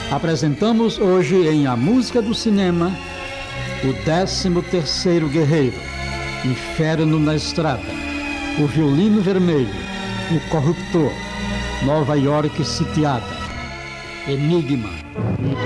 Apresentamos hoje em A Música do Cinema o 13º Guerreiro, Inferno na Estrada, O Violino Vermelho, O Corruptor, Nova York Sitiada, Enigma.